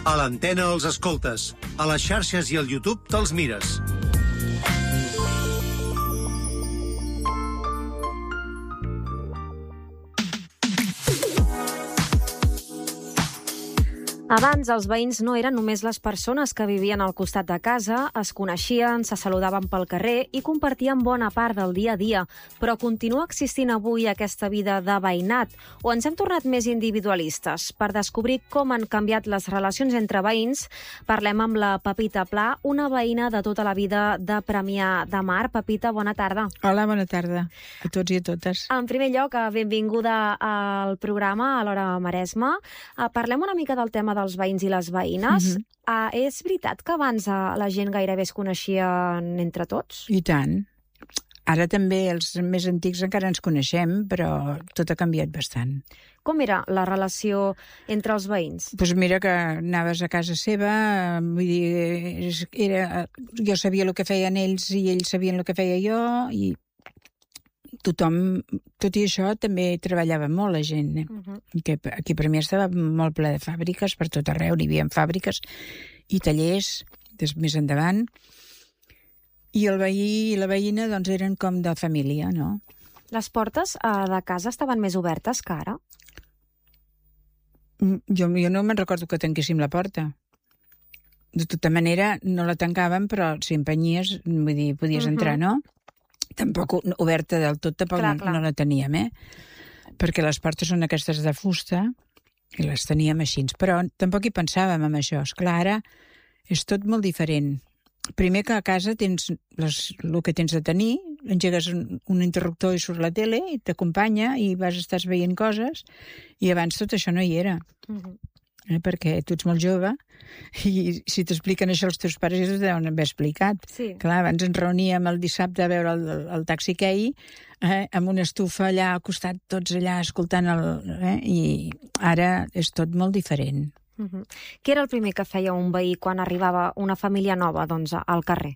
A l'antena els escoltes, a les xarxes i al YouTube te'ls mires. Abans, els veïns no eren només les persones que vivien al costat de casa, es coneixien, se saludaven pel carrer i compartien bona part del dia a dia. Però continua existint avui aquesta vida de veïnat o ens hem tornat més individualistes? Per descobrir com han canviat les relacions entre veïns, parlem amb la Pepita Pla, una veïna de tota la vida de Premià de Mar. Pepita, bona tarda. Hola, bona tarda a tots i a totes. En primer lloc, benvinguda al programa a l'Hora Maresme. Parlem una mica del tema dels veïns i les veïnes. És veritat que abans la gent gairebé es coneixien entre tots? I tant. Ara també els més antics encara ens coneixem, però tot ha canviat bastant. Com era la relació entre els veïns? Doncs mira que anaves a casa seva, vull dir, jo sabia el que feien ells i ells sabien el que feia jo, i tothom, tot i això, també treballava molt la gent. Que aquí per mi estava molt ple de fàbriques, per tot arreu hi havia fàbriques i tallers, més endavant. I el veí i la veïna doncs eren com de família, no? Les portes de casa estaven més obertes que ara? Jo no me'n recordo que tanquéssim la porta. De tota manera, no la tancàvem, però si empenyies, vull dir, podies entrar, no? Tampoc oberta del tot, tampoc no la teníem, perquè les portes són aquestes de fusta i les teníem així, però tampoc hi pensàvem en això. Esclar, ara és tot molt diferent. Primer que a casa tens el que tens de tenir, engegues un interruptor i surt la tele i t'acompanya i estàs veient coses, i abans tot això no hi era. Perquè tu ets molt jove i si t'expliquen això els teus pares ja t'ho deuen haver explicat. Sí. Clar, abans ens reuníem el dissabte a veure el Taxi Key amb una estufa allà al costat, tots allà escoltant i ara és tot molt diferent. Què era el primer que feia un veí quan arribava una família nova al carrer?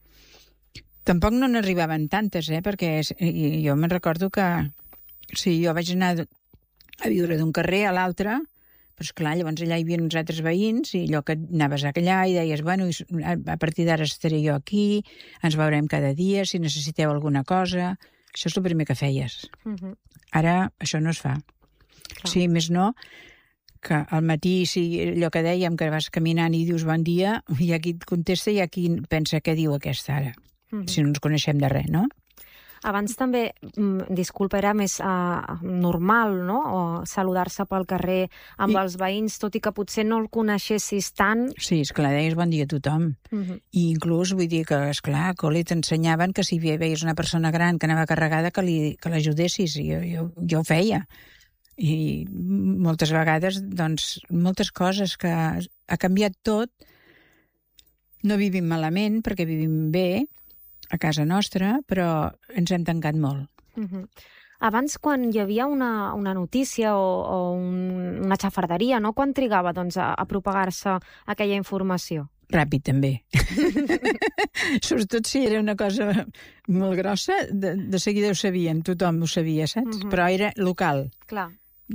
Tampoc no n'arribaven tantes, perquè jo me'n recordo que jo vaig anar a viure d'un carrer a l'altre. Però esclar, llavors allà hi havia uns altres veïns i allò que anaves allà i deies, bueno, a partir d'ara estaré jo aquí, ens veurem cada dia, si necessiteu alguna cosa. Això és el primer que feies. Ara això no es fa. Sí, més no, que al matí, allò que dèiem, que vas caminant i dius bon dia, hi ha qui et contesta i hi ha qui pensa què diu aquesta ara, si no ens coneixem de res, no? Abans també, disculpa, era més normal, no?, o saludar-se pel carrer amb els veïns, tot i que potser no el coneixessis tant. Sí, esclar, deies bon dia a tothom. I inclús, vull dir que, esclar, a col·le t'ensenyaven que si veies una persona gran que anava carregada que l'ajudessis, i jo ho feia. I moltes vegades, doncs, moltes coses que ha canviat tot. No vivim malament, perquè vivim bé a casa nostra, però ens hem tancat molt. Abans, quan hi havia una notícia o una xafarderia, no? Quan trigava a propagar-se aquella informació? Ràpid, també. Sobretot si era una cosa molt grossa, de seguida ho sabien, tothom ho sabia, saps? Però era local. Clar.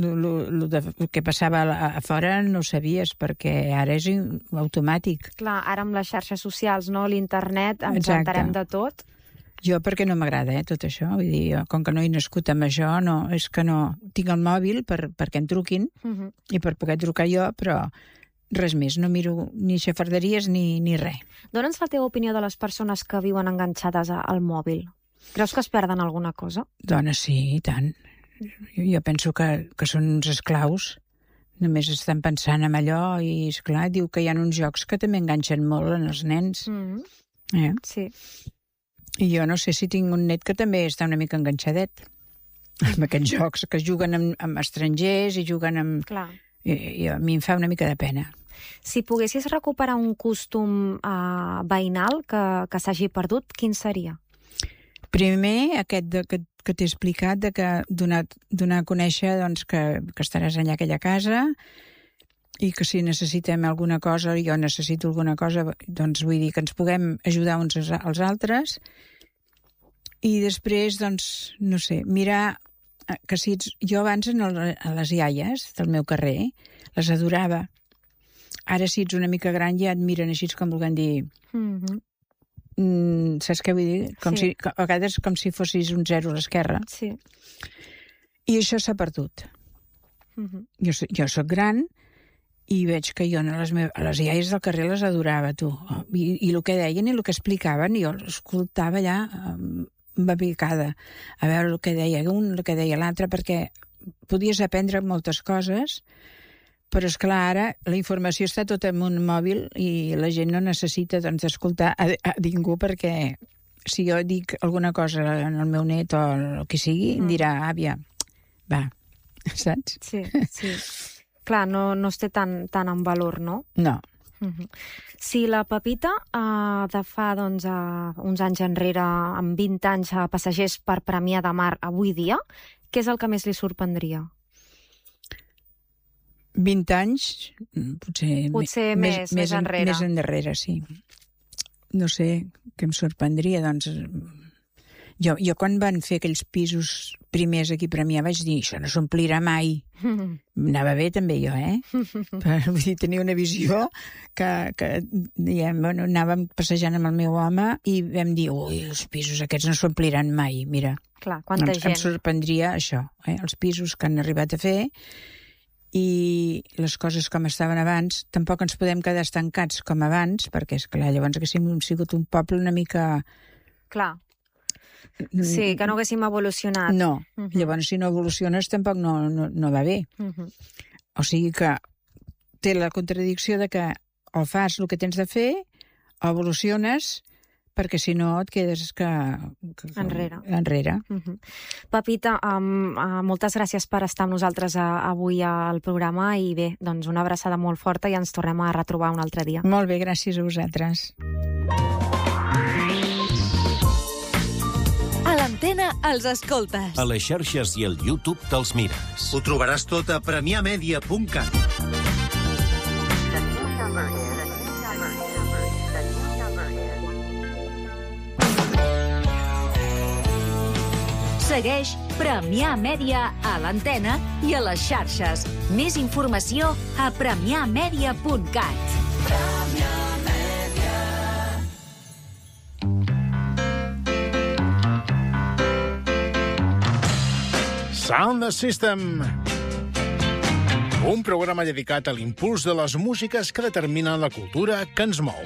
El que passava a fora no ho sabies, perquè ara és automàtic. Clar, ara amb les xarxes socials, no, l'internet, ens enterem de tot. Jo perquè no m'agrada, tot això. Vull dir, com que no he nascut amb això, és que no... Tinc el mòbil perquè em truquin i per poder trucar jo, però res més. No miro ni xafarderies ni res. Dóna'ns la teva opinió de les persones que viuen enganxades al mòbil. Creus que es perden alguna cosa? Dona, sí, i tant. Jo penso que són uns esclaus, només estan pensant en allò i, esclar, diu que hi ha uns jocs que també enganxen molt en els nens. Sí. I jo no sé si tinc un net que també està una mica enganxadet amb aquests jocs que juguen amb estrangers i juguen amb... Clar. I a mi em fa una mica de pena. Si poguessis recuperar un costum veïnal que s'hagi perdut, quin seria? Primer, aquest que t'he explicat, de que donar a conèixer doncs, que estaràs allà a aquella casa i que si necessitem alguna cosa, jo necessito alguna cosa, doncs vull dir que ens puguem ajudar uns als altres. I després, doncs, no sé, mirar que si jo abans a les iaies del meu carrer les adorava. ara si ets una mica gran ja et miren així com volent dir... saps què vull dir? A vegades com si fossis un 0 a l'esquerra. Sí. I això s'ha perdut. Jo soc gran i veig que jo a les iaies del carrer les adorava, tu. I el que deien i el que explicaven, jo l'escoltava allà babicada, a veure el que deia un, el que deia l'altre, perquè podies aprendre moltes coses, però és clar, ara la informació està tota en un mòbil i la gent no necessita d'escoltar a ningú, perquè si jo dic alguna cosa al meu net o el que sigui, em dirà, àvia, va, saps? Sí. Clar, no es té tant en valor, no? No. Si la Pepita de fa uns anys enrere, amb 20 anys, passegés per Premià de Mar avui dia, què és el que més li sorprendria? 20 anys, potser més enrere. Més enrere, sí. No sé què em sorprendria, doncs... Jo quan van fer aquells pisos primers aquí a Premià vaig dir, això no s'omplirà mai. Anava bé també jo, Vull dir, tenia una visió que anàvem passejant amb el meu home i vam dir, ui, els pisos aquests no s'ompliran mai, mira. Clar, quanta gent. Em sorprendria això, els pisos que han arribat a fer i les coses com estaven abans. Tampoc ens podem quedar estancats com abans, perquè, esclar, llavors haguéssim sigut un poble una mica... Clar. Sí, que no haguéssim evolucionat. No, llavors si no evoluciones tampoc no va bé. O sigui que té la contradicció de que o fas el que tens de fer o evoluciones, perquè si no et quedes enrere. Pepita, moltes gràcies per estar amb nosaltres avui al programa i bé, doncs una abraçada molt forta i ens tornem a retrobar un altre dia. Molt bé, gràcies a vosaltres. A l'Antena els escoltes. A les xarxes i al YouTube te'ls mires. Ho trobaràs tot a premiamedia.cat. Segueix Premià Mèdia a l'Antena i a les xarxes. Més informació a premiamedia.cat. Sound System, un programa dedicat a l'impuls de les músiques que determinen la cultura que ens mou.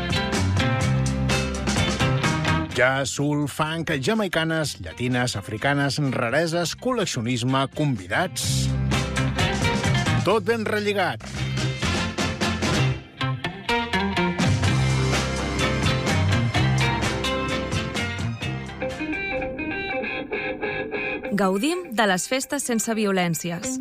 Jazz, soul, funk, jamaicanes, llatines, africanes, rareses, col·leccionisme, convidats... Tot ben relligat. Gaudim de les festes sense violències.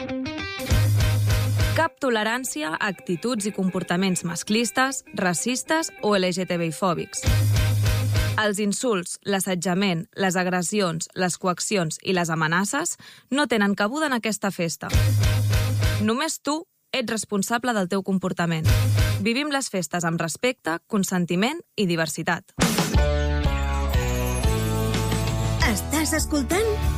Cap tolerància a actituds i comportaments masclistes, racistes o LGTBI-fòbics. Els insults, l'assetjament, les agressions, les coaccions i les amenaces no tenen cabuda en aquesta festa. Només tu ets responsable del teu comportament. Vivim les festes amb respecte, consentiment i diversitat. Estàs escoltant